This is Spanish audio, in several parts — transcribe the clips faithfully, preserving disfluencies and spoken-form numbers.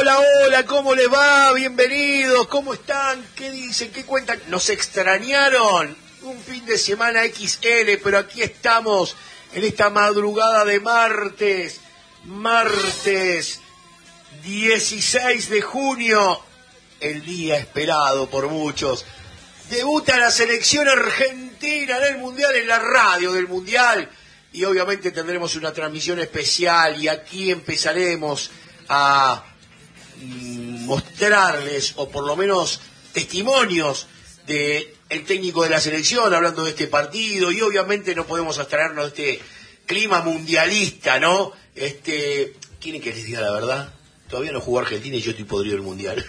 Hola, hola, ¿cómo les va? Bienvenidos, ¿cómo están? ¿Qué dicen? ¿Qué cuentan? ¿Nos extrañaron? Un fin de semana equis ele, pero aquí estamos en esta madrugada de martes, martes dieciséis de junio, el día esperado por muchos. Debuta la selección argentina en el Mundial, en la radio del Mundial, y obviamente tendremos una transmisión especial y aquí empezaremos a mostrarles, o por lo menos testimonios de el técnico de la selección hablando de este partido, y obviamente no podemos abstraernos de este clima mundialista, ¿no? Este, ¿quieren que les diga la verdad? Todavía no jugó Argentina y yo estoy podrido del Mundial.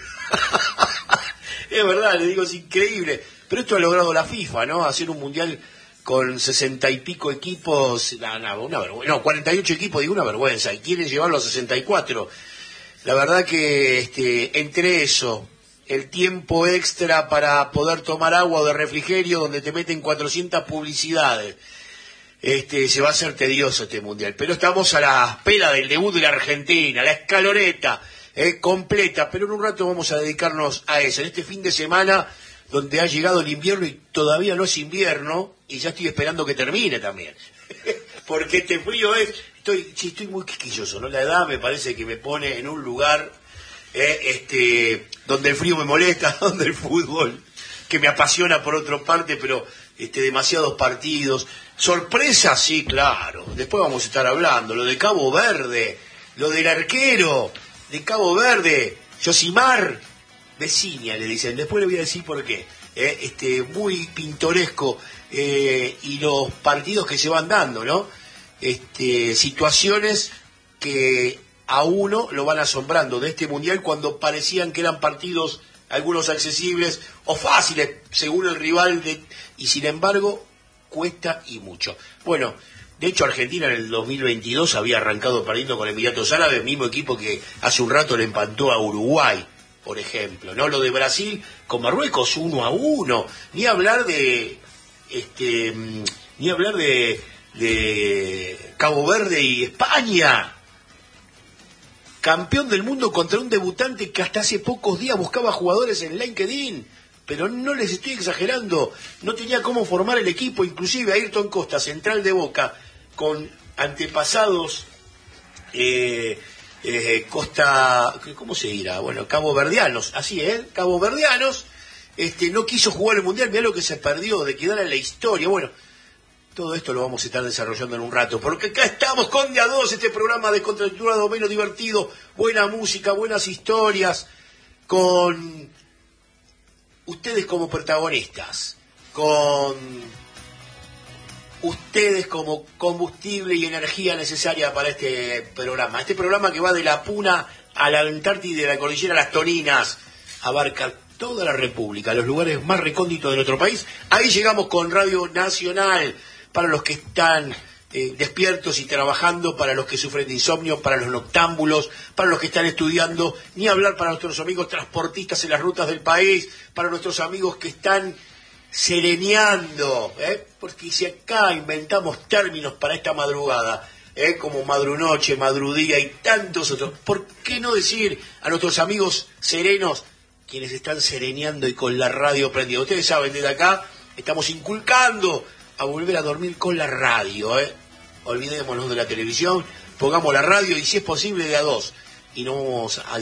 Es verdad, les digo, es increíble. Pero esto ha logrado la FIFA, ¿no? Hacer un Mundial con sesenta y pico equipos, no, no, una vergüenza, no, cuarenta y ocho equipos, digo, una vergüenza, y quieren llevarlo a sesenta y cuatro. La verdad que este, entre eso, el tiempo extra para poder tomar agua o de refrigerio donde te meten cuatrocientas publicidades, este, se va a hacer tedioso este Mundial. Pero estamos a la espera del debut de la Argentina, la escaloneta eh, completa, pero en un rato vamos a dedicarnos a eso, en este fin de semana donde ha llegado el invierno y todavía no es invierno, y ya estoy esperando que termine también. Porque este frío es... Estoy, sí, estoy muy quisquilloso, ¿no? La edad me parece que me pone en un lugar eh, este, donde el frío me molesta, donde el fútbol, que me apasiona por otra parte, pero este, demasiados partidos. Sorpresas, sí, claro. Después vamos a estar hablando. Lo de Cabo Verde, lo del arquero de Cabo Verde, Yosimar Vecinia, le dicen. Después le voy a decir por qué. Eh, este, muy pintoresco eh, y los partidos que se van dando, ¿no? Este, situaciones que a uno lo van asombrando de este Mundial cuando parecían que eran partidos algunos accesibles o fáciles según el rival de, y sin embargo cuesta y mucho. Bueno, de hecho Argentina en el dos mil veintidós había arrancado perdiendo con Emiratos Árabes, mismo equipo que hace un rato le empató a Uruguay, por ejemplo, ¿no? Lo de Brasil con Marruecos uno a uno, ni hablar de este ni hablar de de Cabo Verde y España, campeón del mundo contra un debutante que hasta hace pocos días buscaba jugadores en LinkedIn, pero no les estoy exagerando, no tenía cómo formar el equipo, inclusive Ayrton Costa, central de Boca, con antepasados eh, eh, Costa, ¿cómo se dirá? Bueno, caboverdianos, así es, ¿eh? caboverdianos, este, no quiso jugar el Mundial, mirá lo que se perdió, de quedar en la historia. Bueno, todo esto lo vamos a estar desarrollando en un rato, porque acá estamos con De a dos, este programa descontracturado, menos divertido, buena música, buenas historias, con ustedes como protagonistas, con ustedes como combustible y energía necesaria para este programa. Este programa que va de la Puna a la Antártida y de la cordillera a las Toninas, abarca toda la República, los lugares más recónditos de nuestro país. Ahí llegamos con Radio Nacional, para los que están eh, despiertos y trabajando, para los que sufren de insomnio, para los noctámbulos, para los que están estudiando, ni hablar para nuestros amigos transportistas en las rutas del país, para nuestros amigos que están sereneando, ¿eh? Porque si acá inventamos términos para esta madrugada, ¿eh? Como madrunoche, madrudía y tantos otros, ¿por qué no decir a nuestros amigos serenos, quienes están sereneando y con la radio prendida? Ustedes saben, desde acá estamos inculcando a volver a dormir con la radio, ¿eh? Olvidémonos de la televisión, pongamos la radio y si es posible de a dos, y no vamos a